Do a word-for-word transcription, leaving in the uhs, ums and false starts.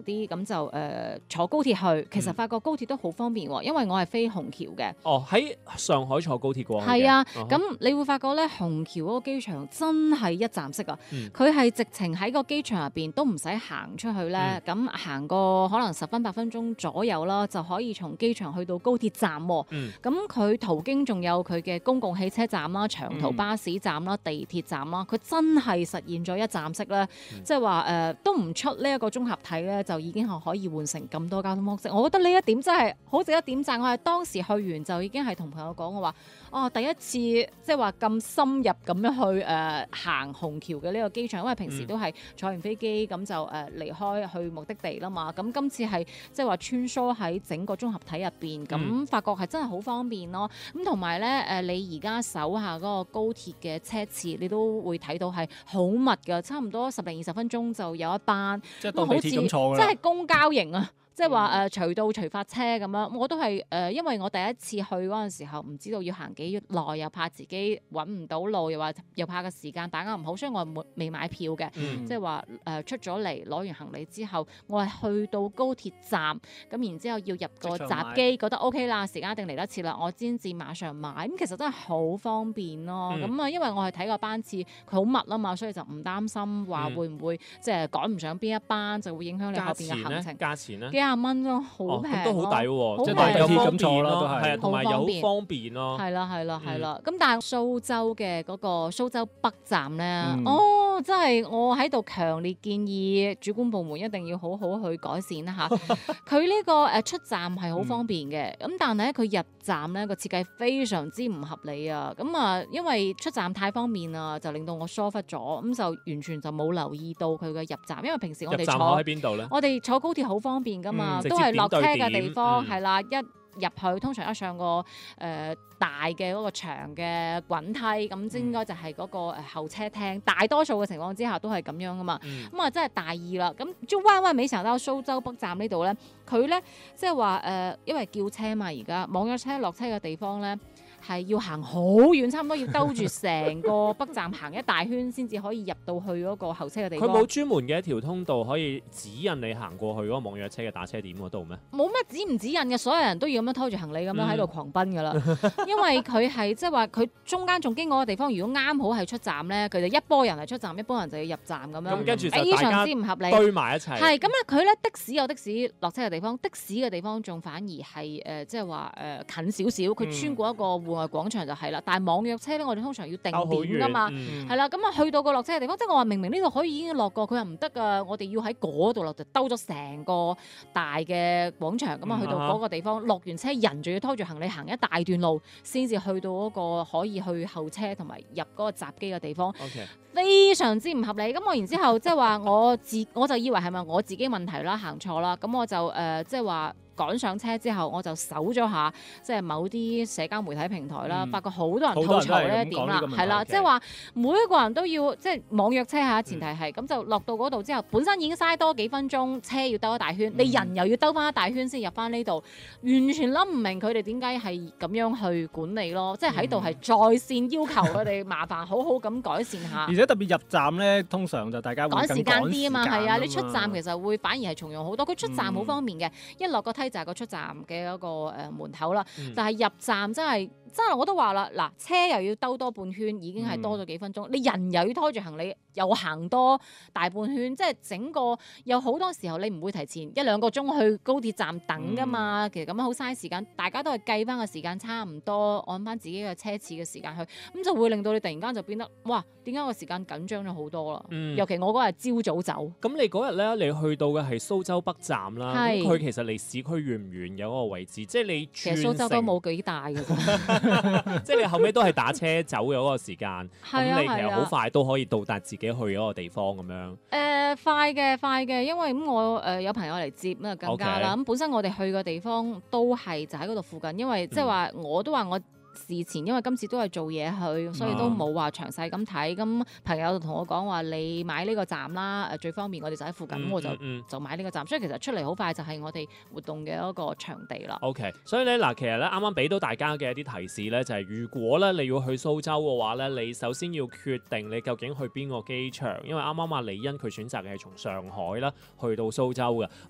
啲，咁就誒、呃、坐高鐵去。其實發覺高鐵都好方便喎，因為我係飛虹橋嘅。 哦，喺上海坐高鐵過去嘅。 係啊， 哦咁你會發覺咧，虹橋嗰個機場真係一站式啊！ 嗯佢係直情喺個機場入邊都唔使行出去咧， 嗯咁行個可能十分八分鐘左右啦，就可以從機場去到高鐵站喎。 嗯咁佢途經仲有佢嘅公共汽車站啦、長途巴士站啦、地鐵站啦，佢真係實現咗一站式咧， 嗯即係話誒都唔出呢一個綜合體咧，就已經係可以換成咁多交通方式。我覺得呢一點真係好值得點讚。我係當時去完就已經係同朋友講，我話哦第一次即係話咁深入咁樣去誒、呃、行虹橋嘅呢個機場，因為平時都係坐完飛機咁就誒、呃、離開去目的地啦嘛。咁今次係即係話穿梭喺整個綜合體入邊，咁、 嗯、 發覺係真係好方便咯。咁同埋咧誒，你而家手下嗰個高鐵嘅車次，你都會睇到係好密㗎，差唔多十零二十分鐘就有一班， 即係當地鐵咁坐㗎即啦。 係公交型啊！即係話誒隨到隨發車咁樣，我都係誒、呃，因為我第一次去嗰陣時候唔知道要行幾耐，又怕自己揾唔到路，又話又怕個時間打啱唔好，所以我係未買票嘅。 嗯即係話誒出咗嚟攞完行李之後，我係去到高鐵站，咁然之後要入個閘機，覺得 O K 啦，時間一定嚟得切啦，我先至馬上買。咁其實真係好方便咯。咁啊、 嗯， 因為我係睇個班次佢好密啊嘛，所以就唔擔心話會唔會、嗯、即係趕唔上邊一班，就會影響你後邊嘅行程。 價錢咧？ 幾廿蚊咯，好平哦、都好抵喎，即係好平當地鐵咁坐啦都係係啊，同埋又好方便咯。 係啦係啦係啦，咁、 嗯、 但係蘇州嘅嗰個蘇州北站咧， 嗯、 哦，真係我喺度強烈建議主管部門一定要好好去改善啦嚇。佢呢、呢個誒出站係好方便嘅，咁、嗯、但係咧佢入站咧個設計非常之唔合理啊。咁啊，因為出站太方便啦，就令到我疏忽咗，咁就完全就冇留意到佢嘅入站。因為平時我哋坐喺邊度咧？ 我哋坐高鐵好方便噶嘛， 嗯、 都係落車嘅地方，係、 嗯、 啦，一入去通常一上個誒、呃、大嘅嗰個長嘅滾梯，咁應該就係嗰個誒候車廳。大多數嘅情況之下都係咁樣噶嘛。咁啊、嗯、真係大意啦。咁就彎彎尾成到蘇州北站呢度咧，佢咧即係話誒，因為叫車嘛，而家網約車落車嘅地方咧。係要行好遠，差唔多要兜住成個北站行一大圈先至可以入到去嗰個候車嘅地方。 佢冇專門嘅一條通道可以指引你行過去嗰個網約車嘅打車點嗰度咩？ 冇咩指唔指引嘅，所有人都要咁樣拖住行李咁樣喺度狂奔㗎啦。嗯、因為佢係即係話佢中間仲經過嘅地方，如果啱好係出站咧，佢就一波人係出站，一波人就要入站咁樣。 咁跟住就非常之唔合理， 堆埋一齊。 係咁啊！佢咧的士有的士落車嘅地方，的士嘅地方仲反而係誒即係話誒近少少，佢穿過一個戶外廣場就係、是。但係網約車咧，我哋通常要定點噶嘛，係啦、嗯，咁啊去到個落車嘅地方，即係我話明明呢度可以已經落過，佢又唔得噶，我哋要喺嗰度落，就兜咗成個大嘅廣場咁啊，去到嗰個地方落完車，人仲要拖住行李行一大段路，先至去到嗰個可以去候車同埋入嗰個閘機嘅地方，Okay. 非常之唔合理。咁我然之後即係話我自我就以為係咪我自己問題啦，行錯啦，咁我就誒即係話。趕上車之後，我就搜咗下，即係某啲社交媒體平台啦，嗯、發覺好多人吐槽呢一點啦，係啦，即係話每一個人都要即係網約車嚇，前提係咁、嗯、就落到嗰度之後，本身已經嘥多幾分鐘，車要兜一大圈，嗯、你人又要兜翻一大圈先入翻呢度，完全諗唔明佢哋點解係咁樣去管理咯，即係喺度係在線要求佢哋麻煩好好咁改善下。 而且特別入站咧，通常就大家會趕時間啲啊嘛，係啊， 嘛你出站其實會反而係重用好多，佢出站好方便嘅，嗯、一落個梯就係個出站嘅嗰個誒門口啦，嗯、但係入站真係真係我都話啦，嗱，車又要兜多半圈，已經係多咗幾分鐘，嗯、你人又要拖住行李，又行多大半圈，即係整個有好多時候你唔會提前一兩個鐘去高鐵站等噶嘛，嗯、其實咁樣好嘥時間，大家都係計翻個時間差唔多，按翻自己嘅車次嘅時間去，咁就會令到你突然間就變得哇，點解個時間緊張咗好多啦？嗯、尤其我嗰日朝早走， 咁你嗰日咧，你去到嘅係蘇州北站啦，咁佢是其實離市區遠唔遠有嗰個位置？即係你其實蘇州都冇幾大嘅啫， 即係你後尾都係打車走嘅嗰個時間，咁、 啊、 你其實好快都可以到達自己去嗰個地方咁樣。誒、 呃、快嘅快嘅，因為咁我誒、呃、有朋友嚟接咁啊更加啦。咁 Okay. 本身我哋去嘅地方都係就喺嗰度附近，因為即係話我都話我。事前因為今次都係做嘢去，所以都冇話詳細咁睇。咁朋友就同我講話，你買呢個站啦，誒最方便，我哋就喺附近，咁、嗯、我就、嗯、就買呢個站。所以其實出嚟好快就係我哋活動嘅一個場地啦。 OK，所以咧嗱，其實咧啱啱俾到大家嘅一啲提示咧，就係、是、如果咧你要去蘇州嘅話咧，你首先要決定你究竟去邊個機場，因為啱啱阿李欣佢選擇嘅係從上海啦去到蘇州嘅。